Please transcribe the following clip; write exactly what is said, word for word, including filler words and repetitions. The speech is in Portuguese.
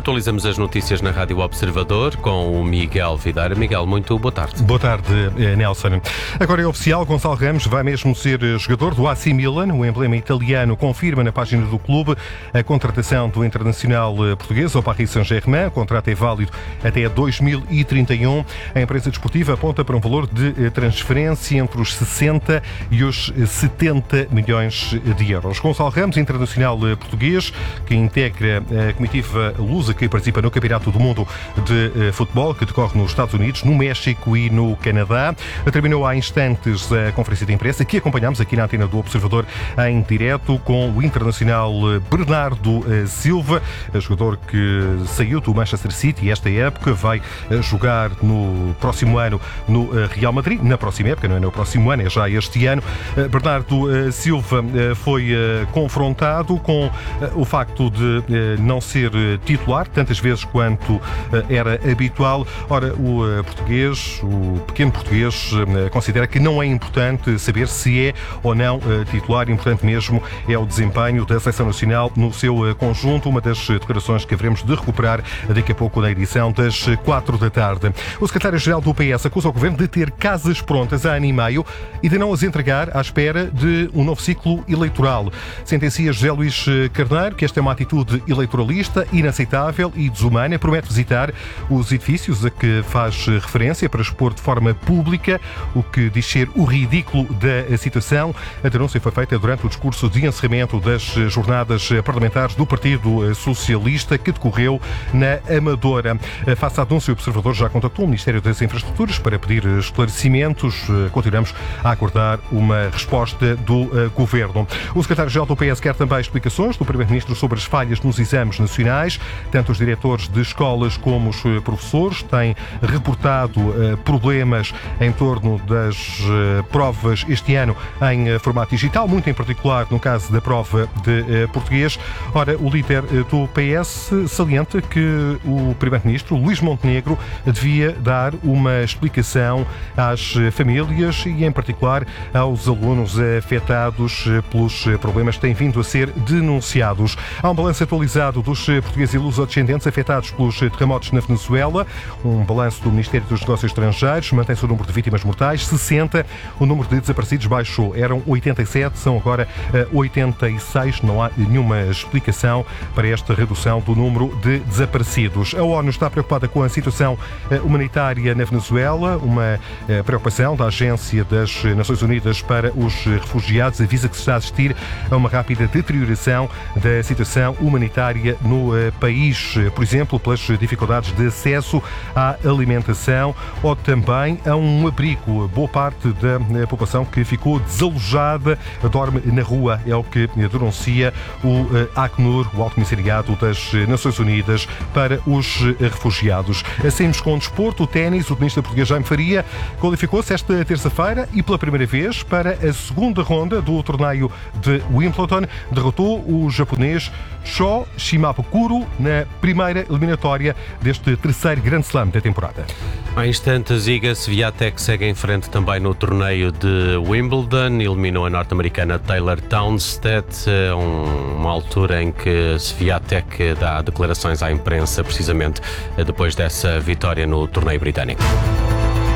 Atualizamos as notícias na Rádio Observador com o Miguel Videira. Miguel, muito boa tarde. Boa tarde, Nelson. Agora é oficial, Gonçalo Ramos vai mesmo ser jogador do A C Milan. O emblema italiano confirma na página do clube a contratação do internacional português ao Paris Saint-Germain. O contrato é válido até dois mil e trinta e um. A imprensa desportiva aponta para um valor de transferência entre os sessenta e os setenta milhões de euros. Gonçalo Ramos, internacional português, que integra a comitiva lusa que participa no Campeonato do Mundo de Futebol, que decorre nos Estados Unidos, no México e no Canadá. Terminou há instantes a conferência de imprensa que acompanhamos aqui na antena do Observador em direto com o internacional Bernardo Silva, jogador que saiu do Manchester City esta época, vai jogar no próximo ano no Real Madrid, na próxima época, não é no próximo ano, é já este ano. Bernardo Silva foi confrontado com o facto de não ser titular tantas vezes quanto era habitual. Ora, o português, o pequeno português, considera que não é importante saber se é ou não titular. Importante mesmo é o desempenho da Seleção Nacional no seu conjunto. Uma das declarações que haveremos de recuperar daqui a pouco na edição das quatro da tarde. O secretário-geral do P S acusa o governo de ter casas prontas há ano e meio e de não as entregar à espera de um novo ciclo eleitoral. Sentencia José Luís Carneiro que esta é uma atitude eleitoralista, inaceitável e desumana. Promete visitar os edifícios a que faz referência para expor de forma pública o que diz ser o ridículo da situação. A denúncia foi feita durante o discurso de encerramento das jornadas parlamentares do Partido Socialista que decorreu na Amadora. Face à denúncia, o Observador já contactou o Ministério das Infraestruturas para pedir esclarecimentos. Continuamos a aguardar uma resposta do Governo. O secretário-geral do P S quer também explicações do Primeiro-Ministro sobre as falhas nos exames nacionais. Tanto os diretores de escolas como os professores têm reportado problemas em torno das provas este ano em formato digital, muito em particular no caso da prova de português. Ora, o líder do P S salienta que o Primeiro-Ministro, Luís Montenegro, devia dar uma explicação às famílias e, em particular, aos alunos afetados pelos problemas que têm vindo a ser denunciados. Há um balanço atualizado dos portugueses e lusodescendentes afetados pelos terremotos na Venezuela. Um balanço do Ministério dos Negócios Estrangeiros. Mantém-se o número de vítimas mortais, sessenta. O número de desaparecidos baixou. Eram oitenta e sete, são agora oitenta e seis. Não há nenhuma explicação para esta redução do número de desaparecidos. A ONU está preocupada com a situação humanitária na Venezuela. Uma preocupação da Agência das Nações Unidas para os Refugiados avisa que se está a assistir a uma rápida deterioração da situação humanitária no país, por exemplo, pelas dificuldades de acesso à alimentação ou também a um abrigo. Boa parte da população que ficou desalojada dorme na rua, é o que denuncia o Acnur, o Alto Comissariado das Nações Unidas para os Refugiados. Saímos com o desporto, o ténis. O tenista português Jaime Faria qualificou-se esta terça-feira e pela primeira vez para a segunda ronda do torneio de Wimbledon. Derrotou o japonês Sho Shimabukuro na primeira eliminatória deste terceiro Grand Slam da temporada. Há instantes, Iga Swiatek segue em frente também no torneio de Wimbledon. Eliminou a norte-americana Taylor Townsend, uma altura em que Swiatek dá declarações à imprensa precisamente depois dessa vitória no torneio britânico.